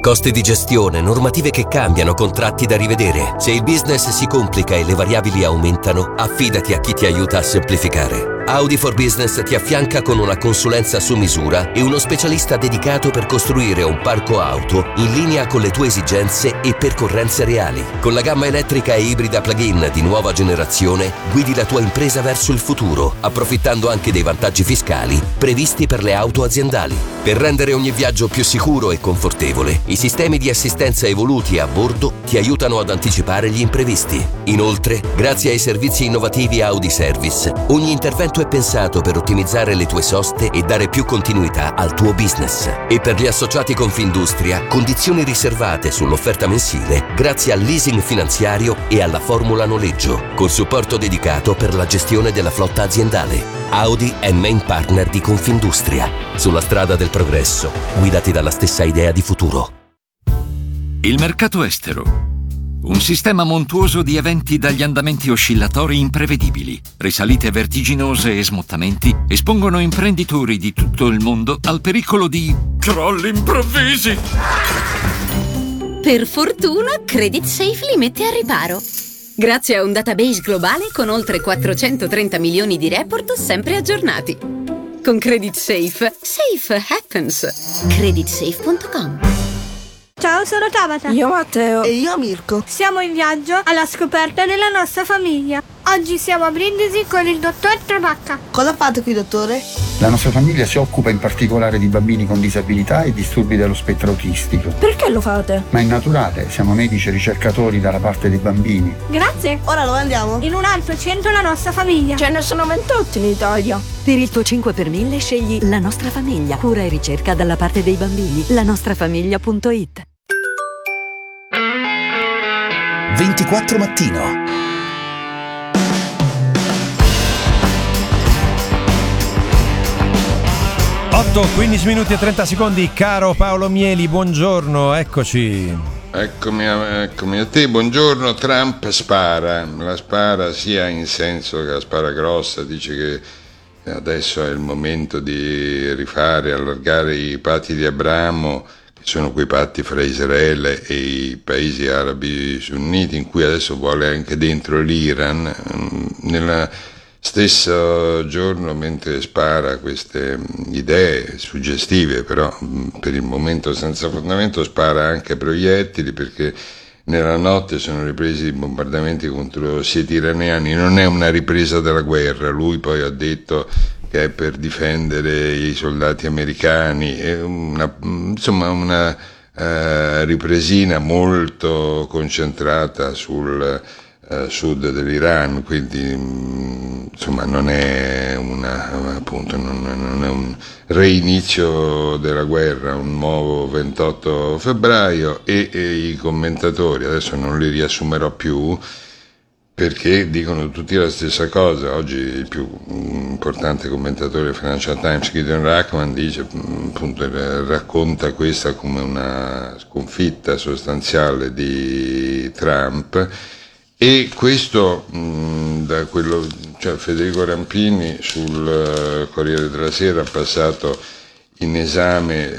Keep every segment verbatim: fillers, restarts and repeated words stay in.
Costi di gestione, normative che cambiano, contratti da rivedere. Se il business si complica e le variabili aumentano, affidati a chi ti aiuta a semplificare. Audi for Business ti affianca con una consulenza su misura e uno specialista dedicato per costruire un parco auto in linea con le tue esigenze e percorrenze reali. Con la gamma elettrica e ibrida plug-in di nuova generazione, guidi la tua impresa verso il futuro, approfittando anche dei vantaggi fiscali previsti per le auto aziendali. Per rendere ogni viaggio più sicuro e confortevole, i sistemi di assistenza evoluti a bordo ti aiutano ad anticipare gli imprevisti. Inoltre, grazie ai servizi innovativi Audi Service, ogni intervento è pensato per ottimizzare le tue soste e dare più continuità al tuo business. E per gli associati Confindustria, condizioni riservate sull'offerta mensile grazie al leasing finanziario e alla formula noleggio, col supporto dedicato per la gestione della flotta aziendale. Audi è main partner di Confindustria. Sulla strada del progresso, guidati dalla stessa idea di futuro. Il mercato estero. Un sistema montuoso di eventi dagli andamenti oscillatori imprevedibili, risalite vertiginose e smottamenti espongono imprenditori di tutto il mondo al pericolo di crolli improvvisi. Per fortuna, Credit Safe li mette a riparo. Grazie a un database globale con oltre quattrocentotrenta milioni di report sempre aggiornati. Con Credit Safe, safe happens. credit safe punto com. Ciao, sono Tabata. Io Matteo. E io Mirko. Siamo in viaggio alla scoperta della nostra famiglia. Oggi siamo a Brindisi con il dottor Trabacca. Cosa fate qui, dottore? La nostra famiglia si occupa in particolare di bambini con disabilità e disturbi dello spettro autistico. Perché lo fate? Ma è naturale, siamo medici e ricercatori dalla parte dei bambini. Grazie. Ora dove andiamo? In un altro centro la nostra famiglia. Ce ne sono ventotto in Italia. Per il tuo cinque per mille scegli La Nostra Famiglia. Cura e ricerca dalla parte dei bambini. la nostra famiglia punto it. ventiquattro Mattino. otto, quindici minuti e trenta secondi. Caro Paolo Mieli, buongiorno, eccoci. Eccomi a, eccomi a te, buongiorno. Trump spara, la spara sia in senso che la spara grossa, dice che adesso è il momento di rifare, allargare i patti di Abramo, che sono quei patti fra Israele e i paesi arabi sunniti, in cui adesso vuole anche dentro l'Iran. Nella stesso giorno, mentre spara queste idee suggestive, però per il momento senza fondamento, spara anche proiettili, perché nella notte sono ripresi i bombardamenti contro siti iraniani. Non è una ripresa della guerra, lui poi ha detto che è per difendere i soldati americani, è una, insomma una uh, ripresina molto concentrata sul uh, sud dell'Iran, quindi um, insomma non è una, appunto non, non è un reinizio della guerra, un nuovo ventotto febbraio e, e i commentatori, adesso non li riassumerò più, perché dicono tutti la stessa cosa. Oggi il più importante commentatore del Financial Times, Gideon Rachman, dice, appunto, racconta questa come una sconfitta sostanziale di Trump, e questo mh, da quello, cioè Federico Rampini sul Corriere della Sera ha passato in esame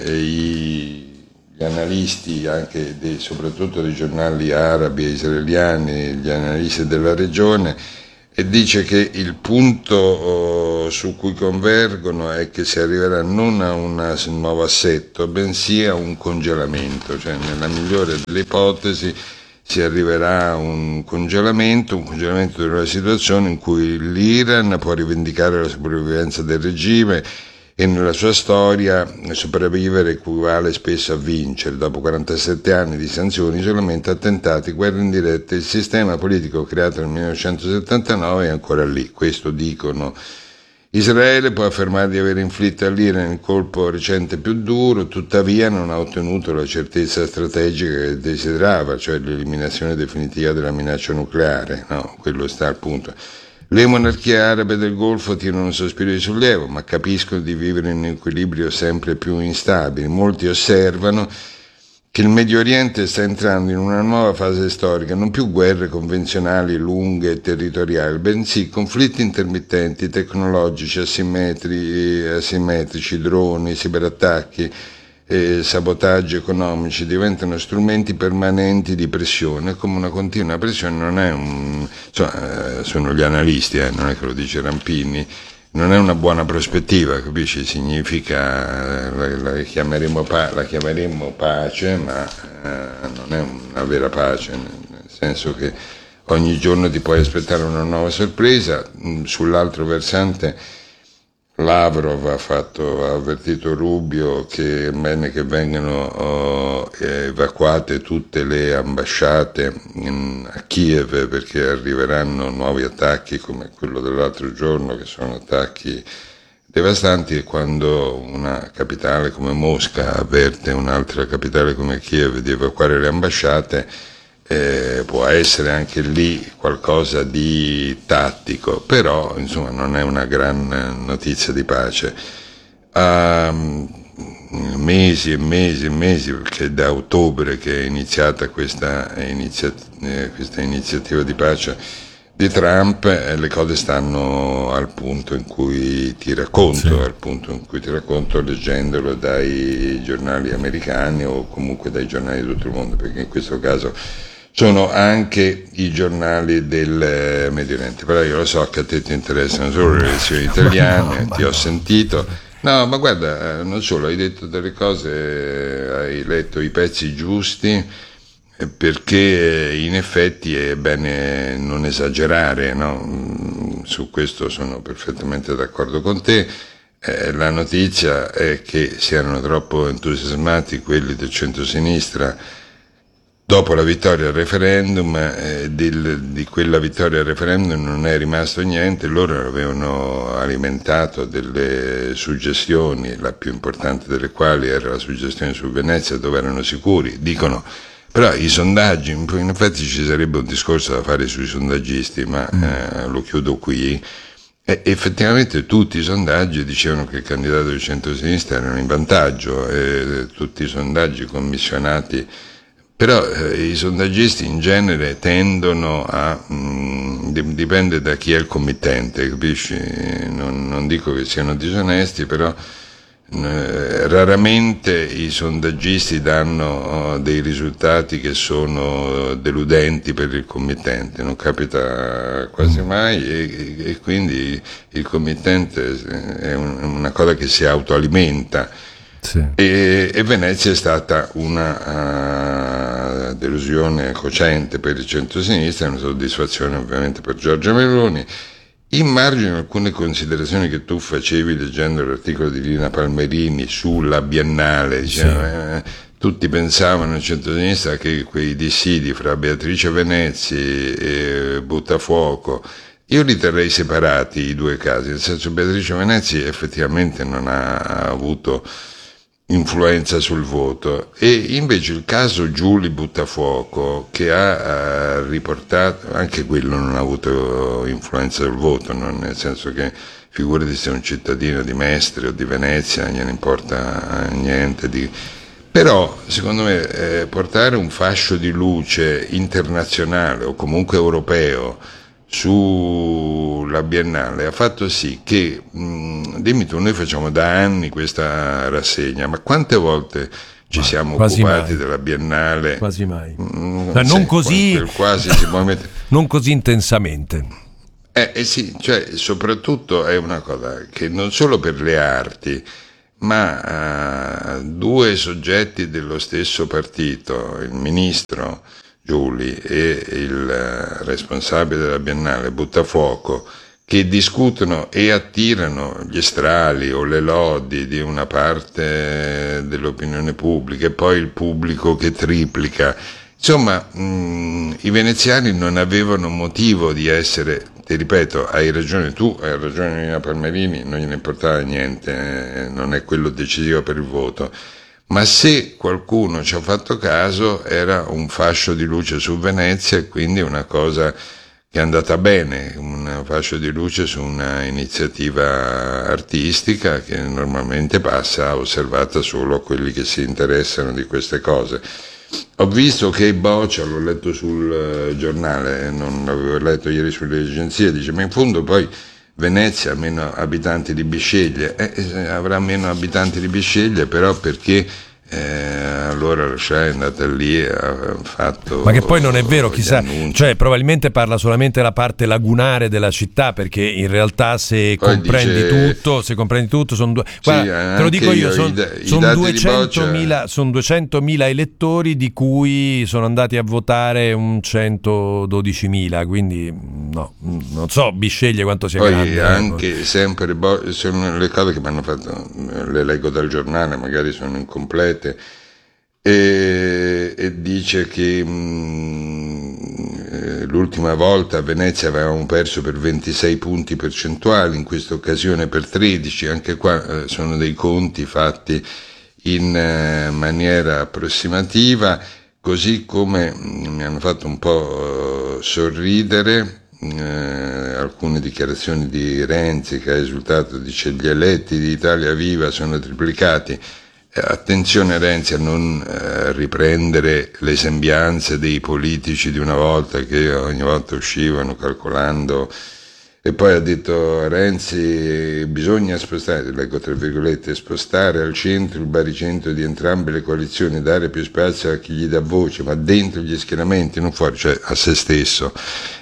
i gli analisti anche dei, soprattutto dei giornali arabi e israeliani, gli analisti della regione, e dice che il punto oh, su cui convergono è che si arriverà non a un nuovo assetto, bensì a un congelamento, cioè nella migliore delle ipotesi si arriverà a un congelamento, un congelamento della situazione in cui l'Iran può rivendicare la sopravvivenza del regime, e nella sua storia sopravvivere equivale spesso a vincere. Dopo quarantasette anni di sanzioni, isolamento, attentati, guerre indirette, il sistema politico creato nel millenovecentosettantanove è ancora lì. Questo dicono. Israele può affermare di aver inflitto all'Iran il colpo recente più duro, tuttavia non ha ottenuto la certezza strategica che desiderava, cioè l'eliminazione definitiva della minaccia nucleare. No, quello sta al punto. Le monarchie arabe del Golfo tirano un sospiro di sollievo, ma capiscono di vivere in un equilibrio sempre più instabile. Molti osservano che il Medio Oriente sta entrando in una nuova fase storica, non più guerre convenzionali lunghe e territoriali, bensì conflitti intermittenti, tecnologici, asimmetri, asimmetrici, droni, ciberattacchi, e sabotaggi economici diventano strumenti permanenti di pressione, come una continua pressione non è un, insomma, sono gli analisti, eh, non è che lo dice Rampini, non è una buona prospettiva, capisci? Significa, la, la, chiameremo, pa- la chiameremo pace, ma eh, non è una vera pace, nel senso che ogni giorno ti puoi aspettare una nuova sorpresa. Sull'altro versante Lavrov ha, fatto, ha avvertito Rubio che è bene che vengano oh, evacuate tutte le ambasciate in, a Kiev, perché arriveranno nuovi attacchi come quello dell'altro giorno, che sono attacchi devastanti, e quando una capitale come Mosca avverte un'altra capitale come Kiev di evacuare le ambasciate, Eh, può essere anche lì qualcosa di tattico, però insomma non è una gran notizia di pace. Um, mesi e mesi e mesi, perché è da ottobre che è iniziata questa, inizia, eh, questa iniziativa di pace di Trump, eh, le cose stanno al punto in cui ti racconto, sì. al punto in cui ti racconto leggendolo dai giornali americani o comunque dai giornali di tutto il mondo, perché in questo caso sono anche i giornali del Medio Oriente. Però io lo so che a te ti interessano solo le elezioni italiane, no, ti ho no. sentito. No, ma guarda, non solo, hai detto delle cose, hai letto i pezzi giusti, perché in effetti è bene non esagerare, no? Su questo sono perfettamente d'accordo con te. Eh, la notizia è che si erano troppo entusiasmati quelli del centrosinistra dopo la vittoria al referendum, eh, del, di quella vittoria al referendum non è rimasto niente. Loro avevano alimentato delle suggestioni, la più importante delle quali era la suggestione su Venezia, dove erano sicuri, dicono, però i sondaggi, in effetti ci sarebbe un discorso da fare sui sondaggisti, ma eh, lo chiudo qui. E effettivamente tutti i sondaggi dicevano che il candidato del centro-sinistra era in vantaggio, e tutti i sondaggi commissionati. Però eh, i sondaggisti in genere tendono a, mh, dipende da chi è il committente, capisci? Non, non dico che siano disonesti, però eh, raramente i sondaggisti danno oh, dei risultati che sono deludenti per il committente, non capita quasi mai, e, e quindi il committente è un, una cosa che si autoalimenta. Sì. E, e Venezia è stata una uh, delusione cocente per il centro-sinistra, una soddisfazione ovviamente per Giorgia Meloni. Immagino alcune considerazioni che tu facevi leggendo l'articolo di Lina Palmerini sulla Biennale, diciamo, sì. eh, tutti pensavano nel centro-sinistra che quei dissidi fra Beatrice Venezzi e Buttafuoco, io li terrei separati i due casi, nel senso che Beatrice Venezzi effettivamente non ha avuto influenza sul voto, e invece il caso Giuli Buttafuoco, che ha, ha riportato, anche quello non ha avuto influenza sul voto, non, nel senso che figurati se un cittadino di Mestre o di Venezia, non gliene importa niente di... Però secondo me eh, portare un fascio di luce internazionale o comunque europeo sulla Biennale ha fatto sì che, mh, dimmi tu, noi facciamo da anni questa rassegna, ma quante volte ci ma siamo occupati mai. della Biennale? Quasi mai. Mh, cioè, non, così, quasi si può mettere... non così intensamente. Eh, eh sì, cioè soprattutto è una cosa che non solo per le arti, ma uh, due soggetti dello stesso partito, il ministro Giuli e il responsabile della Biennale Buttafuoco, che discutono e attirano gli strali o le lodi di una parte dell'opinione pubblica e poi il pubblico che triplica. Insomma, mh, i veneziani non avevano motivo di essere, ti ripeto, hai ragione tu, hai ragione Nina Palmerini, non gliene importava niente, eh, non è quello decisivo per il voto. Ma se qualcuno ci ha fatto caso era un fascio di luce su Venezia, e quindi una cosa che è andata bene, un fascio di luce su una iniziativa artistica che normalmente passa osservata solo a quelli che si interessano di queste cose. Ho visto che Boccia, l'ho letto sul giornale, non l'avevo letto ieri sulle agenzie, dice ma in fondo poi Venezia ha meno abitanti di Bisceglie, eh, avrà meno abitanti di Bisceglie però perché Eh, allora la Sciai è andata lì e ha fatto. Ma che poi non è vero, chissà, cioè probabilmente parla solamente la parte lagunare della città, perché in realtà se poi comprendi dice... tutto, se comprendi tutto sono due. Guarda, sì, te lo dico io, sono son duecentomila, son duecentomila elettori di cui sono andati a votare un centododicimila, quindi no, non so, Bisceglie quanto sia poi grande. Anche eh. sempre sono le cose che mi hanno fatto, le leggo dal giornale, magari sono incomplete. E, e dice che mh, l'ultima volta a Venezia avevamo perso per ventisei punti percentuali, in questa occasione per tredici. Anche qua eh, sono dei conti fatti in eh, maniera approssimativa, così come mh, mi hanno fatto un po' eh, sorridere eh, alcune dichiarazioni di Renzi, che ha esultato, dice: gli eletti di Italia Viva sono triplicati. Attenzione Renzi a non eh, riprendere le sembianze dei politici di una volta, che ogni volta uscivano calcolando, e poi ha detto Renzi: bisogna spostare, leggo tra virgolette, spostare al centro il baricentro di entrambe le coalizioni, dare più spazio a chi gli dà voce, ma dentro gli schieramenti, non fuori, cioè a se stesso.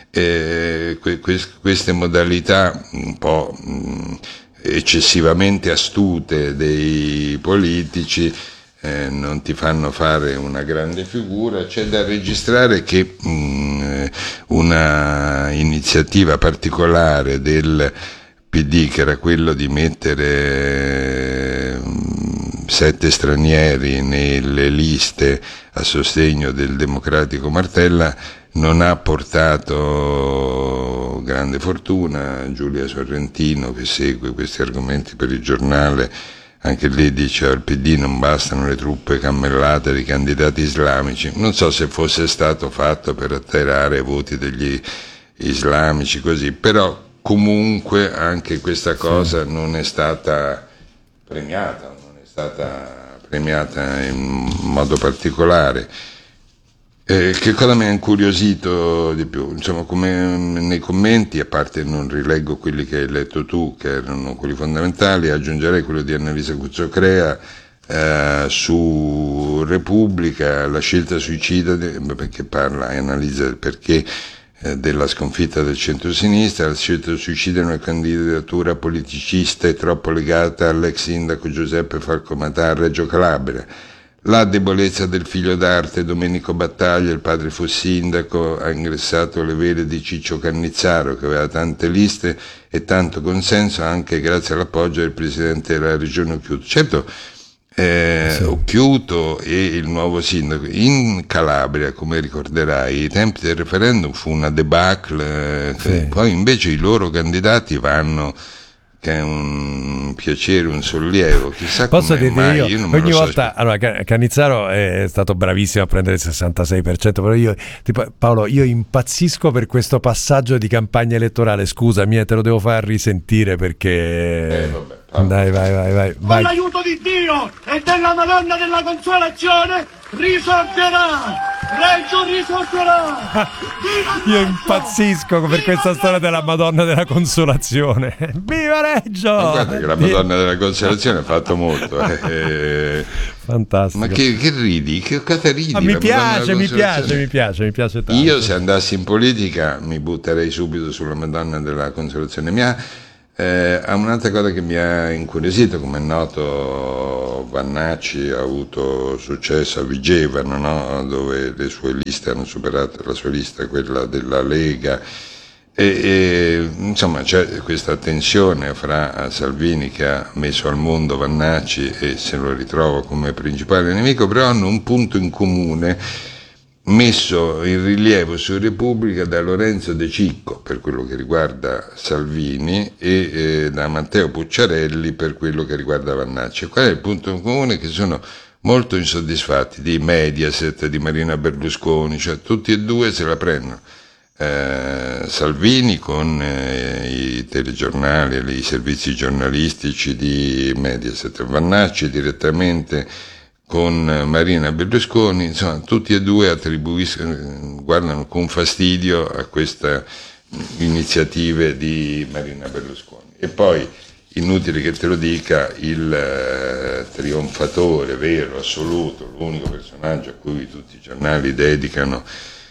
E que- que- queste modalità un po' mh, eccessivamente astute dei politici eh, non ti fanno fare una grande figura. C'è da registrare che mh, una iniziativa particolare del P D, che era quello di mettere mh, sette stranieri nelle liste a sostegno del democratico Martella, non ha portato grande fortuna. Giulia Sorrentino, che segue questi argomenti per il giornale, anche lei dice: al P D non bastano le truppe cammellate di candidati islamici. Non so se fosse stato fatto per attirare voti degli islamici così, però comunque anche questa cosa non è stata premiata, non è stata premiata in modo particolare. Eh, che cosa mi ha incuriosito di più? Insomma, come nei commenti, a parte non rileggo quelli che hai letto tu, che erano quelli fondamentali, aggiungerei quello di Annalisa Cuzzocrea eh, su Repubblica, la scelta suicida, de, perché parla e analizza il perché eh, della sconfitta del centro-sinistra. La scelta suicida è una candidatura politicista e troppo legata all'ex sindaco Giuseppe Falcomatà a Reggio Calabria. La debolezza del figlio d'arte Domenico Battaglia, il padre fu sindaco, ha ingressato le vele di Ciccio Cannizzaro, che aveva tante liste e tanto consenso anche grazie all'appoggio del presidente della regione Occhiuto. Certo, eh, sì. Occhiuto e il nuovo sindaco in Calabria, come ricorderai, ai tempi del referendum fu una debacle, sì. Poi invece i loro candidati vanno, che è un piacere, un sollievo, chissà posso come mai, io, io non ogni me lo volta so. Allora, Cannizzaro è stato bravissimo a prendere il sessantasei per cento, però io tipo, Paolo, io impazzisco per questo passaggio di campagna elettorale, scusami, te lo devo far risentire perché eh, vabbè, dai vai vai vai, vai. Con l'aiuto di Dio e della Madonna della Consolazione risorgerà, Reggio risorgerà. Io impazzisco per questa storia della Madonna della Consolazione. Viva Reggio! Ma guarda che la Madonna della Consolazione ha fatto molto. Eh. Fantastico. Ma che, che ridi? Che cosa ridi? Ah, mi piace, mi piace, mi piace, mi piace tanto. Io se andassi in politica mi butterei subito sulla Madonna della Consolazione. Mi ha Eh, un'altra cosa che mi ha incuriosito, come è noto, Vannacci ha avuto successo a Vigevano, no? Dove le sue liste hanno superato la sua lista, quella della Lega, e, e insomma c'è questa tensione fra Salvini, che ha messo al mondo Vannacci e se lo ritrova come principale nemico, però hanno un punto in comune messo in rilievo su Repubblica da Lorenzo De Cicco per quello che riguarda Salvini e eh, da Matteo Pucciarelli per quello che riguarda Vannacci. Qual è il punto in comune? Che sono molto insoddisfatti di Mediaset, di Marina Berlusconi, cioè tutti e due se la prendono. Eh, Salvini con eh, i telegiornali e i servizi giornalistici di Mediaset, Vannacci direttamente con Marina Berlusconi, insomma tutti e due attribuiscono, guardano con fastidio a queste iniziative di Marina Berlusconi. E poi inutile che te lo dica, il eh, trionfatore vero, assoluto, l'unico personaggio a cui tutti i giornali dedicano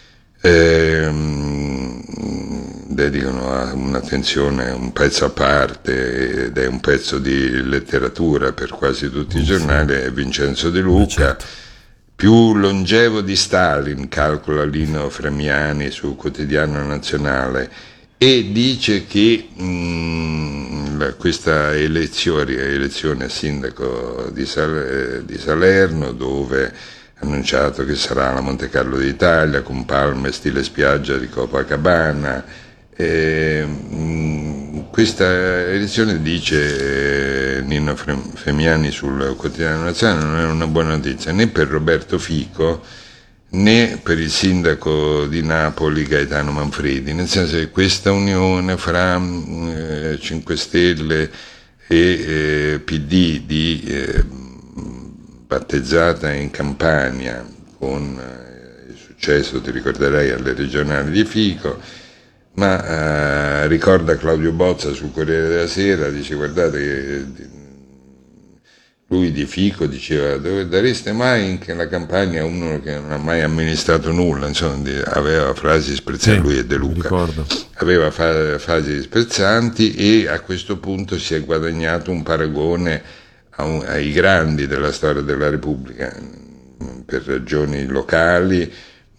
ehm, dedicano a un'attenzione, un pezzo a parte, ed è un pezzo di letteratura per quasi tutti i giornali, è Vincenzo De Luca. Più longevo di Stalin, calcola Lino Fremiani su Quotidiano Nazionale, e dice che mh, questa elezione, elezione a sindaco di, Sal- di Salerno, dove ha annunciato che sarà la Monte Carlo d'Italia con palme stile spiaggia di Copacabana, e, mh, questa elezione, dice eh, Nino Fremiani sul Quotidiano Nazionale, non è una buona notizia né per Roberto Fico né per il sindaco di Napoli Gaetano Manfredi, nel senso che questa unione fra eh, cinque Stelle e eh, P D di, eh, battezzata in Campania con eh, il successo, ti ricorderai, alle regionali di Fico, ma eh, ricorda Claudio Bozza sul Corriere della Sera, dice guardate che lui di Fico diceva dove dareste mai in la campagna uno che non ha mai amministrato nulla, insomma aveva frasi sprezzanti, sì, lui è De Luca, aveva fa- frasi sprezzanti, e a questo punto si è guadagnato un paragone a un, ai grandi della storia della Repubblica per ragioni locali.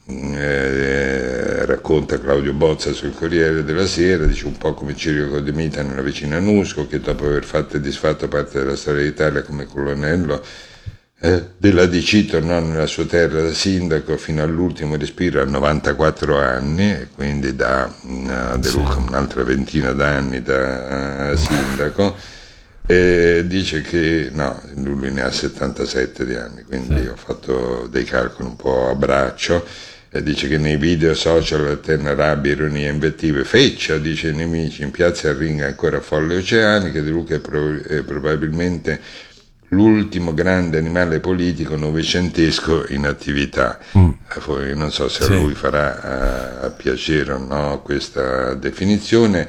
Eh, racconta Claudio Bozza sul Corriere della Sera, dice un po' come Cirico De Mita nella vicina Nusco, che dopo aver fatto e disfatto parte della storia d'Italia come colonnello eh, della D C tornò nella sua terra da sindaco fino all'ultimo respiro a novantaquattro anni, e quindi da uh, De Luca un'altra ventina d'anni da uh, sindaco. E dice che no, lui ne ha settantasette di anni, quindi sì, ho fatto dei calcoli un po' a braccio. E dice che nei video social alterna rabbia, ironia e invettive, feccia, dice ai nemici, in piazza arringa ancora folle oceaniche. De Luca è, pro- è probabilmente l'ultimo grande animale politico novecentesco in attività. Mm. Poi non so se sì, a lui farà a, a piacere o no questa definizione,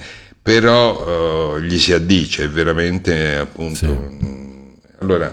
però uh, gli si addice veramente, appunto, sì, mh, allora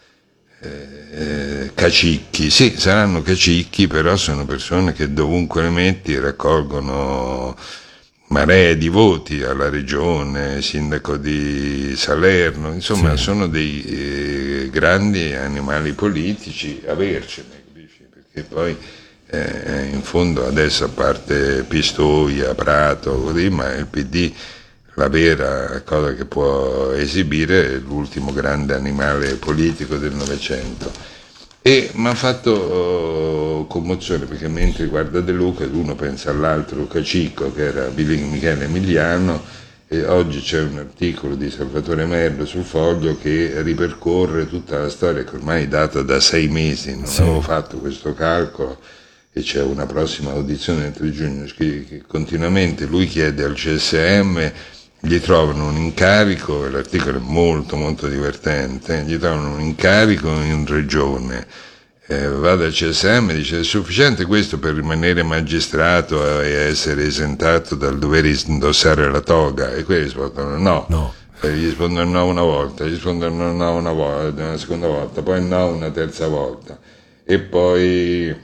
eh, eh, cacicchi, sì, saranno cacicchi, però sono persone che dovunque le metti raccolgono maree di voti alla regione, sindaco di Salerno, insomma sì, sono dei eh, grandi animali politici, avercene, capisci? Perché poi eh, in fondo adesso, a parte Pistoia, Prato, così, ma il P D la vera cosa che può esibire è l'ultimo grande animale politico del Novecento. E mi ha fatto oh, commozione, perché mentre guarda De Luca uno pensa all'altro Cacicco, che era Michele Emiliano, e oggi c'è un articolo di Salvatore Merlo sul Foglio che ripercorre tutta la storia, che ormai data da sei mesi, non sì, avevo fatto questo calcolo, e c'è una prossima audizione il tre giugno, che continuamente lui chiede al C S M, gli trovano un incarico, e l'articolo è molto molto divertente, gli trovano un incarico in regione, eh, va dal C S M e dice: è sufficiente questo per rimanere magistrato e essere esentato dal dover indossare la toga? E quelli rispondono no, no. E gli rispondono no una volta, gli rispondono no una volta, una seconda volta, poi no una terza volta, e poi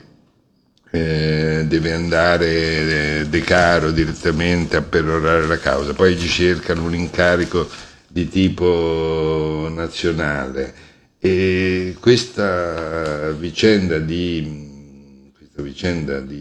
Eh, deve andare eh, De Caro direttamente a perorare la causa, poi gli cercano un incarico di tipo nazionale, e questa vicenda di questa vicenda di